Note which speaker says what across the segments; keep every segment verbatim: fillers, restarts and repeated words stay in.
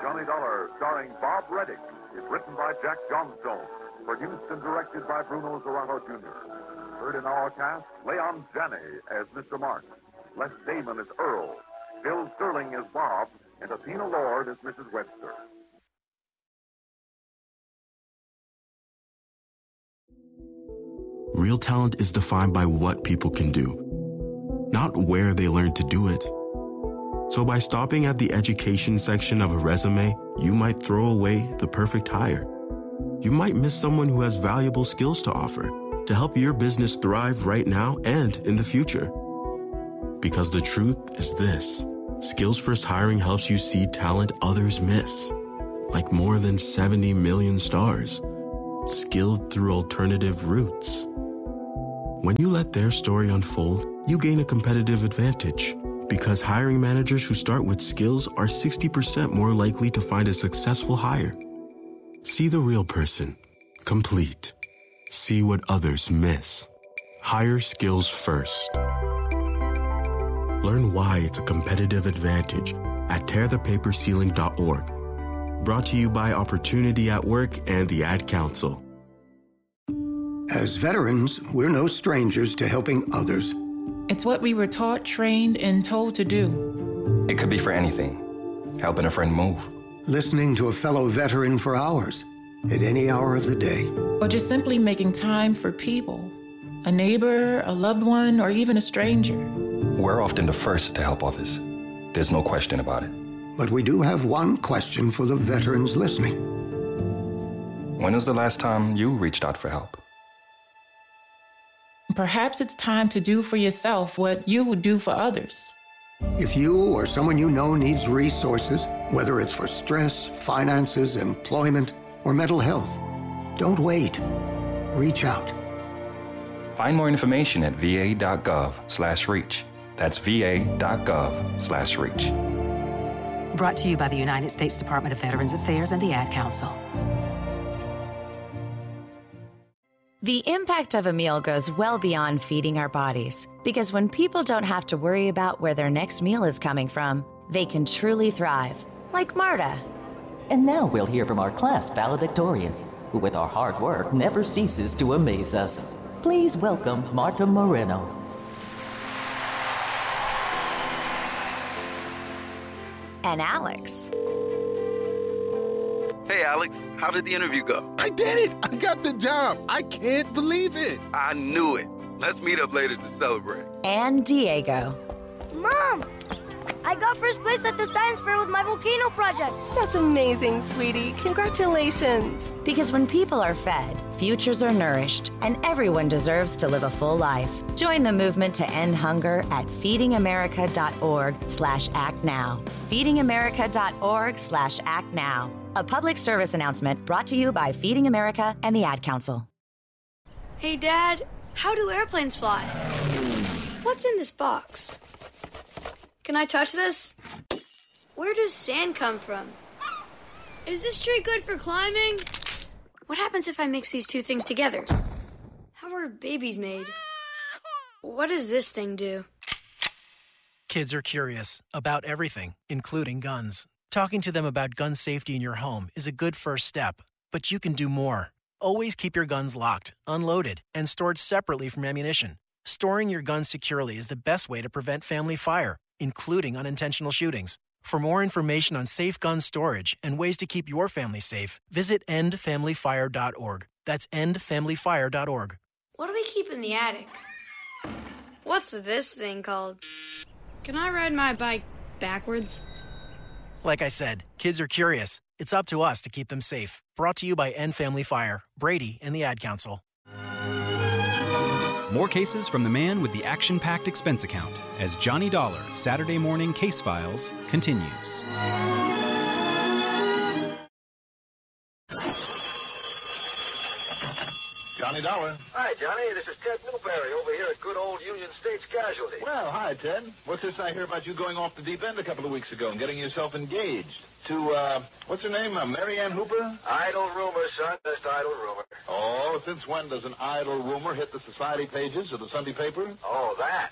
Speaker 1: Johnny Dollar, starring Bob Reddick, is written by Jack Johnstone, produced and directed by Bruno Serrano Junior Heard in our cast, Leon Janney as Mister Mark, Les Damon as Earl, Bill Sterling as Bob, and Athena Lord as Missus Webster.
Speaker 2: Real talent is defined by what people can do, not where they learn to do it. So by stopping at the education section of a resume, you might throw away the perfect hire. You might miss someone who has valuable skills to offer to help your business thrive right now and in the future. Because the truth is this: Skills First Hiring helps you see talent others miss, like more than seventy million stars, skilled through alternative routes. When you let their story unfold, you gain a competitive advantage, because hiring managers who start with skills are sixty percent more likely to find a successful hire. See the real person, complete. See what others miss. Hire skills first. Learn why it's a competitive advantage at tear the paper ceiling dot org. Brought to you by Opportunity at Work and the Ad Council.
Speaker 3: As veterans, we're no strangers to helping others.
Speaker 4: It's what we were taught, trained, and told to do.
Speaker 5: It could be for anything. Helping a friend move.
Speaker 3: Listening to a fellow veteran for hours, at any hour of the day.
Speaker 4: Or just simply making time for people. A neighbor, a loved one, or even a stranger.
Speaker 5: We're often the first to help others. There's no question about it.
Speaker 3: But we do have one question for the veterans listening.
Speaker 5: When was the last time you reached out for help?
Speaker 4: Perhaps it's time to do for yourself what you would do for others.
Speaker 3: If you or someone you know needs resources, whether it's for stress, finances, employment, or mental health, don't wait. Reach out.
Speaker 5: Find more information at va.gov slash reach. That's va.gov slash reach.
Speaker 6: Brought to you by the United States Department of Veterans Affairs and the Ad Council.
Speaker 7: The impact of a meal goes well beyond feeding our bodies, because when people don't have to worry about where their next meal is coming from, they can truly thrive, like Marta.
Speaker 8: And now we'll hear from our class valedictorian, who with our hard work never ceases to amaze us. Please welcome Marta Moreno.
Speaker 7: And Alex.
Speaker 9: Hey, Alex, how did the interview go?
Speaker 10: I did it! I got the job! I can't believe it!
Speaker 9: I knew it. Let's meet up later to celebrate.
Speaker 7: And Diego.
Speaker 11: Mom! I got first place at the science fair with my volcano project.
Speaker 12: That's amazing, sweetie. Congratulations.
Speaker 7: Because when people are fed, futures are nourished, and everyone deserves to live a full life. Join the movement to end hunger at feedingamerica.org slash act now. feedingamerica.org slash act now. A public service announcement brought to you by Feeding America and the Ad Council.
Speaker 11: Hey, Dad, how do airplanes fly? What's in this box? Can I touch this? Where does sand come from? Is this tree good for climbing? What happens if I mix these two things together? How are babies made? What does this thing do?
Speaker 13: Kids are curious about everything, including guns. Talking to them about gun safety in your home is a good first step, but you can do more. Always keep your guns locked, unloaded, and stored separately from ammunition. Storing your guns securely is the best way to prevent family fire, including unintentional shootings. For more information on safe gun storage and ways to keep your family safe, visit end family fire dot org. That's end family fire dot org.
Speaker 11: What do we keep in the attic? What's this thing called? Can I ride my bike backwards?
Speaker 13: Like I said, kids are curious. It's up to us to keep them safe. Brought to you by End Family Fire, Brady, and the Ad Council.
Speaker 14: More cases from the man with the action-packed expense account as Johnny Dollar's Saturday Morning Case Files continues.
Speaker 15: Johnny Dollar.
Speaker 16: Hi, Johnny. This is Ted Newberry over here at good old Union States Casualty.
Speaker 15: Well, hi, Ted. What's this I hear about you going off the deep end a couple of weeks ago and getting yourself engaged? To, uh, what's her name, uh, Mary Ann Hooper?
Speaker 16: Idle rumor, son. Just idle rumor.
Speaker 15: Oh, since when does an idle rumor hit the society pages of the Sunday paper?
Speaker 16: Oh, that.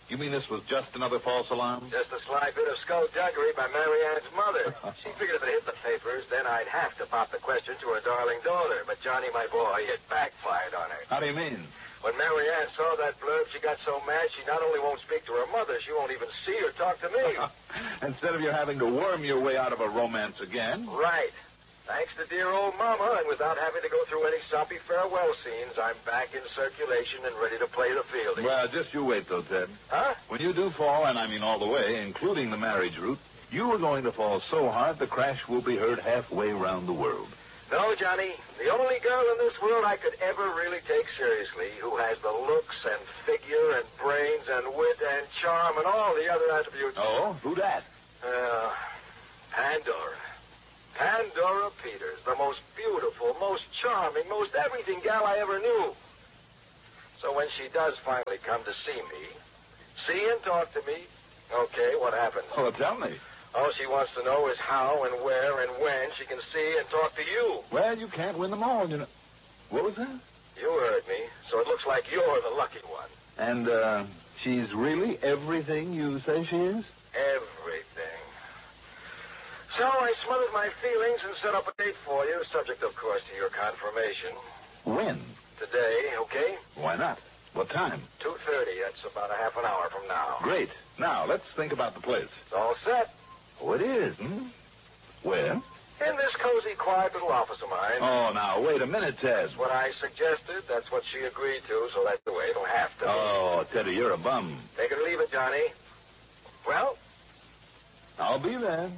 Speaker 15: You mean this was just another false alarm?
Speaker 16: Just a sly bit of skullduggery by Marianne's mother. She figured if it hit the papers, then I'd have to pop the question to her darling daughter. But Johnny, my boy, it backfired on her.
Speaker 15: How do you mean?
Speaker 16: When Marianne saw that blurb, she got so mad she not only won't speak to her mother, she won't even see or talk to me.
Speaker 15: Instead of you having to worm your way out of a romance again.
Speaker 16: Right. Thanks to dear old Mama, and without having to go through any soppy farewell scenes, I'm back in circulation and ready to play the field.
Speaker 15: Well, just you wait, though, Ted.
Speaker 16: Huh?
Speaker 15: When you do fall, and I mean all the way, including the marriage route, you are going to fall so hard the crash will be heard halfway around the world.
Speaker 16: No, Johnny. The only girl in this world I could ever really take seriously, who has the looks and figure and brains and wit and charm and all the other attributes.
Speaker 15: Oh? Who that?
Speaker 16: Uh, Pandora. Pandora Peters, the most beautiful, most charming, most everything gal I ever knew. So when she does finally come to see me, see and talk to me, okay, what happens?
Speaker 15: Oh, tell me.
Speaker 16: All she wants to know is how and where and when she can see and talk to you.
Speaker 15: Well, you can't win them all, you know. What was that?
Speaker 16: You heard me, so it looks like you're the lucky one.
Speaker 15: And, uh, she's really everything you say she is?
Speaker 16: Everything. So I smothered my feelings and set up a date for you, subject, of course, to your confirmation.
Speaker 15: When?
Speaker 16: Today, okay?
Speaker 15: Why not? What time?
Speaker 16: two thirty. That's about a half an hour from now.
Speaker 15: Great. Now, let's think about the place.
Speaker 16: It's all set.
Speaker 15: Oh, it is, hmm? Where?
Speaker 16: In this cozy, quiet little office of mine.
Speaker 15: Oh, now, wait a minute, Ted.
Speaker 16: That's what I suggested. That's what she agreed to, so that's the way it'll have to be.
Speaker 15: Oh, Teddy, you're a bum.
Speaker 16: Take it or leave it, Johnny. Well?
Speaker 15: I'll be there.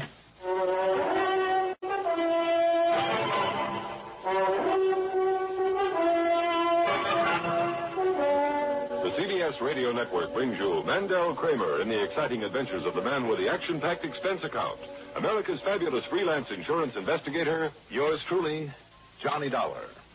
Speaker 17: The C B S Radio Network brings you Mandel Kramer in the exciting adventures of the man with the action-packed expense account. America's fabulous freelance insurance investigator, yours truly, Johnny Dollar.